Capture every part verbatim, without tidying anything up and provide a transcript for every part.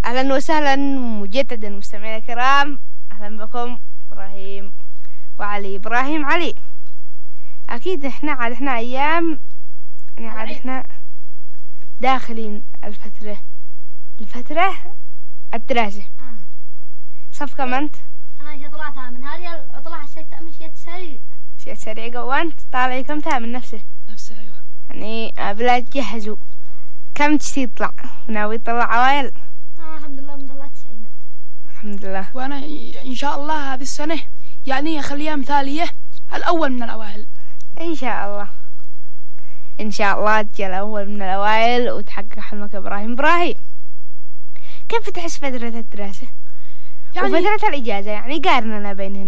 أهلا وسهلا مجددا مستمعينا الكرام، أهلا بكم إبراهيم وعلي. إبراهيم علي، أكيد إحنا عاد إحنا أيام يعني عاد إحنا داخلين الفترة الفترة الدراسة. آه. صف كم أنت؟ أنا هي طلعتها من هذه طلع الشيء مشيت سريع شيء سريع. وأنت طالع كم ثامن نفسه؟ نفسه أيوة. يعني بلا تجهزوا كم تشتي تطلع؟ ناوي تطلع أوائل؟ آه الحمد لله من طلعت تسعينات الحمد لله. وأنا إن شاء الله هذه السنة يعني أخليها مثالية الأول من الأوائل إن شاء الله إن شاء الله تجي الأول من الأوائل وتحقق حلمك. إبراهيم إبراهيم كيف تحس فترة الدراسة يعني وفترة الإجازة؟ يعني قارننا بينهن.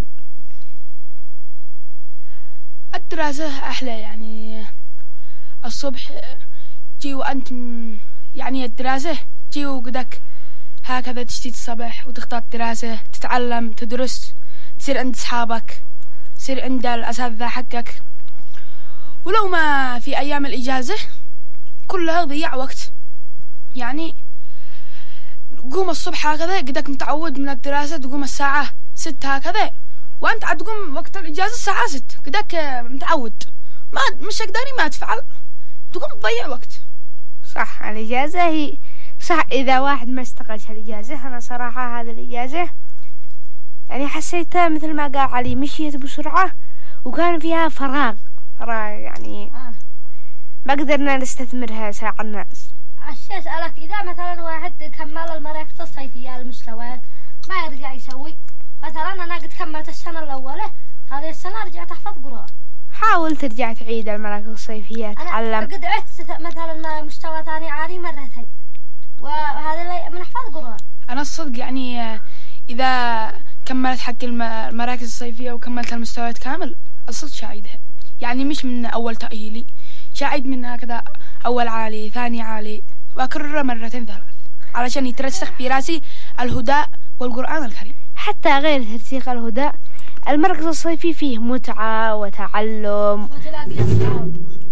الدراسة أحلى، يعني الصبح جي وأنت يعني الدراسة جي وقدك هكذا تشتي الصبح وتختار دراسة، تتعلم تدرس، تصير عند أصحابك، تصير عند الأساتذة حقك. ولو ما في أيام الإجازة كلها ضياع وقت، يعني قوم الصبح هكذا قدك متعود من الدراسة تقوم الساعة ست هكذا، وأنت عاد تقوم وقت الإجازة الساعة ست قدك متعود، ما مش قدري ما تفعل تقوم تضيع وقت. صح، الإجازة هي صح. إذا واحد ما استغلش الإجازة، أنا صراحة هذا الإجازة يعني حسيتها مثل ما قال علي مشيت بسرعة وكان فيها فراغ فراغ يعني آه. ما قدرنا نستثمرها ساعة الناس. الشيء أسألك، إذا مثلا واحد كمل المراكز الصيفية على المستويات ما يرجع يسوي، مثلا أنا قد كملت السنة الأولى، هذه السنة رجعت أحفظ قراءة. حاول ترجع تعيد المراكز الصيفية تعلم. أنا قد عدت مثلا مستوى ثاني عالي مرتين، وهذا اللي من أحفظ قراءة. أنا الصدق يعني إذا كملت حق المراكز الصيفية وكملت المستويات كامل الصدق شايدها، يعني مش من أول تأهيلي، شايد من هكذا أول عالي ثاني عالي وأكرر مرتين ثلاث علشان يترسخ في راسي الهدى والقرآن الكريم. حتى غير ترسيخ الهدى، المركز الصيفي فيه متعة وتعلم وتلاقي أصحاب،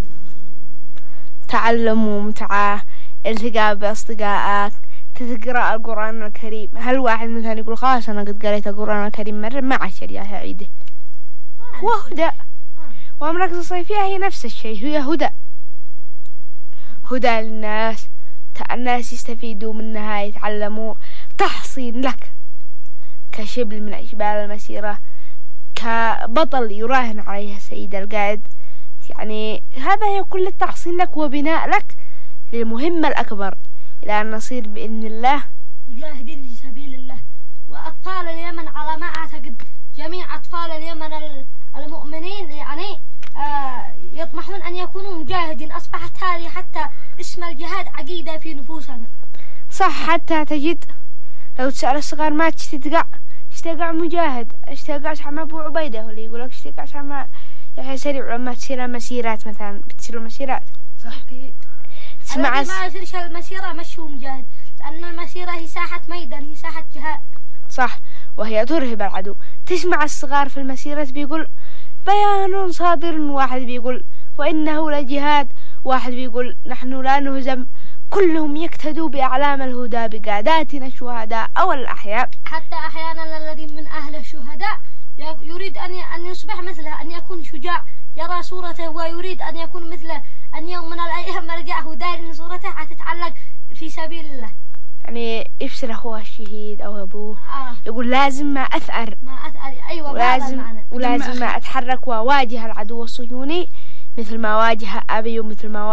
تعلم ومتعة، التقاء بأصدقائك، تقرأ القرآن الكريم. هل واحد مثلا يقول خلاص أنا قد قريت القرآن الكريم مرة ما عشر يا عيده؟ هو هدى. والمراكز الصيفية هي نفس الشيء، هي هدى هدى للناس، الناس يستفيدوا منها، يتعلموا، تحصين لك كشبل من أشبال المسيرة، كبطل يراهن عليها السيد القائد. يعني هذا هي كل التحصين لك وبناء لك للمهمة الأكبر إلى أن نصير بإذن الله مجاهدين في سبيل الله. وأطفال اليمن على ما أعتقد جميع أطفال اليمن المؤمنين يعني آه يطمحون أن يكونوا مجاهدين. أصبحت هذه حتى اسم الجهاد عقيدة في نفوسنا. صح، حتى تجد لو تسأل الصغار ما تشتقع تشتقع مجاهد، اشتقع عشان أبو عبيدة، واللي يقولك اشتقع عشان ما يعني سريع لما تصير مسيرات، مثلا بتصير مسيرات صح. تسمع ما يصيرش المسيرة مشوا مجاهد، لأن المسيرة هي ساحة ميدان، هي ساحة جهاد. صح، وهي ترهب العدو. تسمع الصغار في المسيرة بيقول بيان صادر، واحد بيقول وإنه لجهاد، واحد بيقول نحن لا نهزم. كلهم يقتدوا بأعلام الهدى بقاداتنا الشهداء أو الأحياء. حتى أحيانا الذي من أهل الشهداء يريد أن أن يصبح مثله، أن يكون شجاع، يرى صورته ويريد أن يكون مثله، أن يوم من الأيام رجع هدى إن صورته حتتعلق في سبيل الله. يعني يفسر أخوه الشهيد أو أبوه آه. يقول لازم ما أثأر ما أثأر أيوة، ولازم ولازم ما أتحرك وأواجه العدو الصهيوني مثل ما واجه أبي ومثل ما